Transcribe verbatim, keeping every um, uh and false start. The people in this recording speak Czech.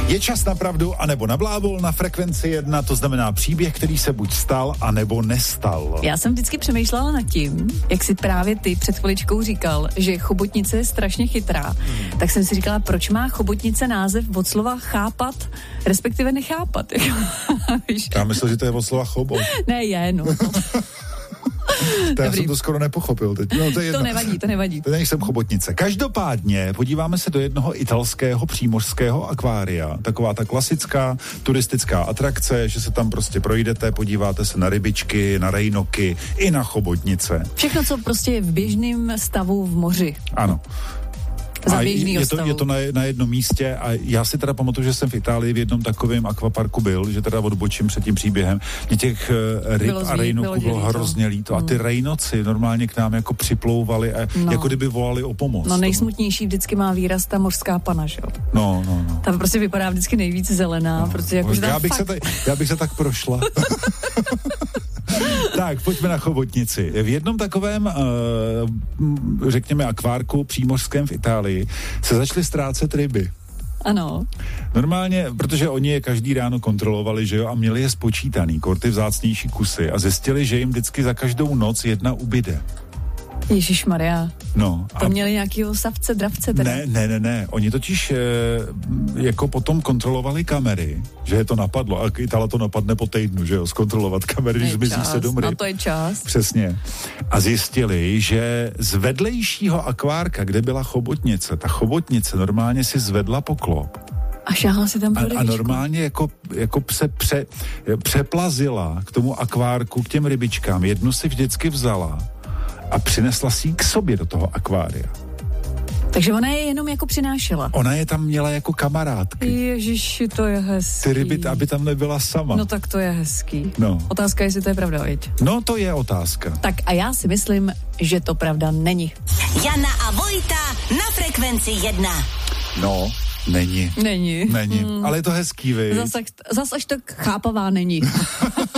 Je čas na pravdu anebo na blábol na frekvenci jedna, to znamená příběh, který se buď stal, anebo nestal. Já jsem vždycky přemýšlela nad tím, jak si právě ty před chviličkou říkal, že chobotnice je strašně chytrá. Hmm. Tak jsem si říkala, proč má chobotnice název od slova chápat, respektive nechápat. Já myslím, že to je od slova chobot. Ne, je, no. To já jsem to skoro nepochopil teď. No, to, je to nevadí, to nevadí. To nejsem chobotnice. Každopádně podíváme se do jednoho italského přímořského akvária. Taková ta klasická turistická atrakce, že se tam prostě projdete, podíváte se na rybičky, na rejnoky i to Všechno, co prostě je v běžném stavu v moři. Ano. A je to, je to na, na jednom místě a já si teda pamatuju, že jsem v Itálii v jednom takovém akvaparku byl, že teda odbočím před tím příběhem. Mě těch uh, ryb bylo a rejnoků bylo, bylo hrozně líto mm. a ty rejnoci normálně k nám jako připlouvali a no. jako kdyby volali o pomoc. No nejsmutnější vždycky má výraz ta mořská pana, že jo? No, no, no. Tam prostě vypadá vždycky nejvíc zelená, no. protože jako já, bych fakt... se ta, já bych se tak prošla. Tak, pojďme na chobotnici. V jednom takovém, uh, řekněme, akvárku přímořském v Itálii se začaly ztrácet ryby. Ano. Normálně, protože oni je každý ráno kontrolovali, že jo, a měli je spočítaný, korty vzácnější kusy a zjistili, že jim vždycky za každou noc jedna ubyde. Ježišmarja. No. To měli nějakýho savce, dravce teda? Ne, ne, ne, ne. Oni totiž e, jako potom kontrolovali kamery, že je to napadlo. A Itala to napadne po týdnu, že jo, zkontrolovat kamery, když zmizí sedm ryb. Na to je čas. Přesně. A zjistili, že z vedlejšího akvárka, kde byla chobotnice, ta chobotnice normálně si zvedla poklop. A šáhla si tam pro rybičku. A, a normálně jako, jako se pře, přeplazila k tomu akvárku, k těm rybičkám. Jednu si vždycky vzala a přinesla si ji k sobě do toho akvária. Takže ona je jenom jako přinášela. Ona je tam měla jako kamarádky. Ježiši, to je hezký. Ty ryby, aby tam nebyla sama. No tak to je hezký. No. Otázka je, jestli to je pravda, viď? No to je otázka. Tak a já si myslím, že to pravda není. Jana a Vojta na frekvenci jedna. No, není. Není. Není, hmm. ale je to hezký, viď? Zas, zas až tak chápavá není.